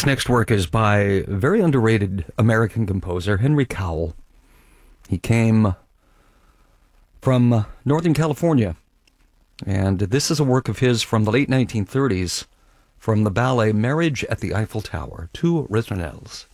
This next work is by a very underrated American composer, Henry Cowell. He came from Northern California, and this is a work of his from the late 1930s from the ballet Marriage at the Eiffel Tower, Two Ritournelles.